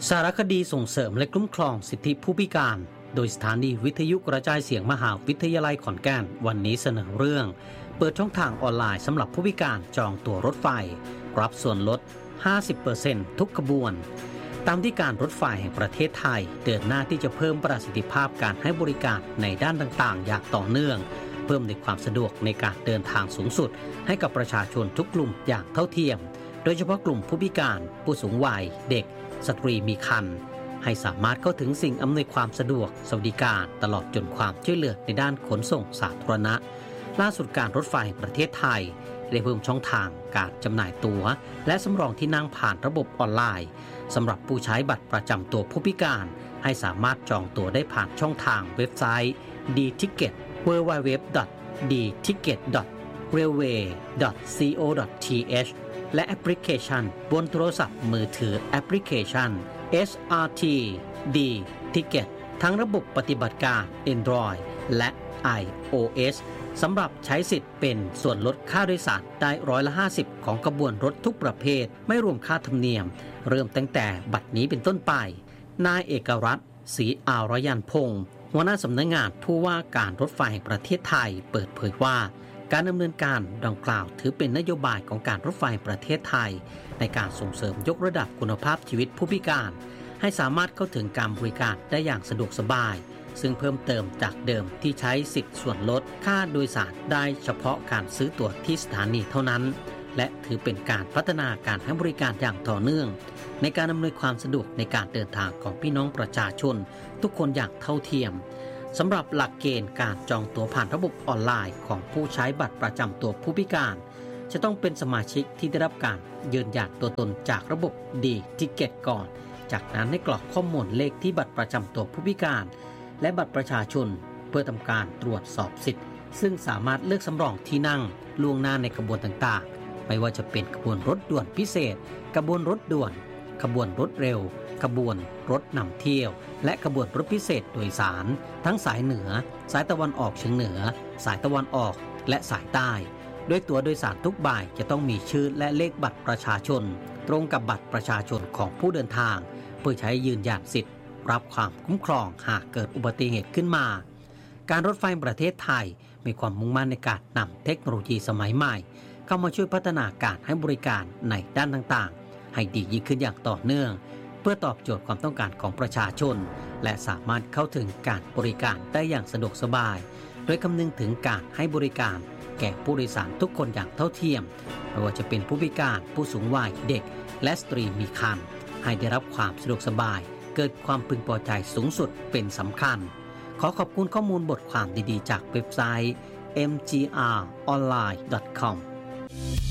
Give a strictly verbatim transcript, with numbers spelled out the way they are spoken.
สารคดีส่งเสริมและคุ้มครองสิทธิผู้พิการโดยสถานีวิทยุกระจายเสียงมหาวิทยาลัยขอนแก่นวันนี้เสนอเรื่องเปิดช่องทางออนไลน์สำหรับผู้พิการจองตั๋วรถไฟรับส่วนลด ห้าสิบเปอร์เซ็นต์ ทุกขบวนตามที่การรถไฟแห่งประเทศไทยเดินหน้าที่จะเพิ่มประสิทธิภาพการให้บริการในด้านต่างๆอย่างต่อเนื่องเพิ่มในความสะดวกในการเดินทางสูงสุดให้กับประชาชนทุกกลุ่มอย่างเท่าเทียมโดยเฉพาะกลุ่มผู้พิการผู้สูงวัยเด็กสตรีมีครรภ์ให้สามารถเข้าถึงสิ่งอำนวยความสะดวกสวัสดิการตลอดจนความช่วยเหลือในด้านขนส่งสาธารณะล่าสุดการรถไฟแห่งประเทศไทยได้เพิ่มช่องทางการจำหน่ายตั๋วและสำรองที่นั่งผ่านระบบออนไลน์สำหรับผู้ใช้บัตรประจำตัวผู้พิการให้สามารถจองตั๋วได้ผ่านช่องทางเว็บไซต์ D-Ticket ดับเบิลยู ดับเบิลยู ดับเบิลยู ดอท ดี ทิเก็ต ดอท เรลเวย์ ดอท ซี โอ ดอท ที เอช และแอปพลิเคชันบนโทรศัพท์มือถือแอปพลิเคชัน เอส อาร์ ที ดี Ticket ทั้งระบบปฏิบัติการ Android และ iOS สำหรับใช้สิทธิ์เป็นส่วนลดค่าโดยสารได้ร้อยละห้าสิบของขบวนรถทุกประเภทไม่รวมค่าธรรมเนียมเริ่มตั้งแต่บัดนี้เป็นต้นไปนายเอกรัตน์ศรีอารยันพงศ์หัวหน้าสำนักงานผู้ว่าการรถไฟแห่งประเทศไทยเปิดเผยว่าการดำเนินการดังกล่าวถือเป็นนโยบายของการรถไฟแห่งประเทศไทยในการส่งเสริมยกระดับคุณภาพชีวิตผู้พิการให้สามารถเข้าถึงการบริการได้อย่างสะดวกสบายซึ่งเพิ่มเติมจากเดิมที่ใช้สิทธิส่วนลดค่าโดยสารได้เฉพาะการซื้อตั๋วที่สถานีเท่านั้นและถือเป็นการพัฒนาการให้บริการอย่างต่อเนื่องในการอำนวยความสะดวกในการเดินทางของพี่น้องประชาชนทุกคนอย่างเท่าเทียมสำหรับหลักเกณฑ์การจองตั๋วผ่านระบบออนไลน์ของผู้ใช้บัตรประจำตัวผู้พิการจะต้องเป็นสมาชิกที่ได้รับการยืนยันตัวตนจากระบบ D-Ticket ก่อนจากนั้นให้กรอกข้อมูลเลขที่บัตรประจำตัวผู้พิการและบัตรประชาชนเพื่อทำการตรวจสอบสิทธิ์ซึ่งสามารถเลือกสำรองที่นั่งล่วงหน้าในขบวนต่างๆไม่ว่าจะเป็นขบวนรถด่วนพิเศษขบวนรถด่วนขบวนรถเร็วขบวนรถนำเที่ยวและขบวนรถพิเศษโดยสารทั้งสายเหนือสายตะวันออกเฉียงเหนือสายตะวันออกและสายใต้โดยตั๋วโดยสารทุกใบจะต้องมีชื่อและเลขบัตรประชาชนตรงกับบัตรประชาชนของผู้เดินทางเพื่อใช้ยืนยันสิทธิ์รับความคุ้มครองหากเกิดอุบัติเหตุขึ้นมาการรถไฟประเทศไทยมีความมุ่งมั่นในการนำเทคโนโลยีสมัยใหม่เข้ามาช่วยพัฒนาการให้บริการในด้านต่างๆให้ดียิ่งขึ้นอย่างต่อเนื่องเพื่อตอบโจทย์ความต้องการของประชาชนและสามารถเข้าถึงการบริการได้อย่างสะดวกสบายโดยคำนึงถึงการให้บริการแก่ผู้โดยสารทุกคนอย่างเท่าเทียมไม่ว่าจะเป็นผู้พิการผู้สูงวัยเด็กและสตรีมีครรภ์ให้ได้รับความสะดวกสบายเกิดความพึงพอใจสูงสุดเป็นสำคัญขอขอบคุณข้อมูลบทความดีๆจากเว็บไซต์ เอ็ม จี อาร์ ออนไลน์ ดอท คอม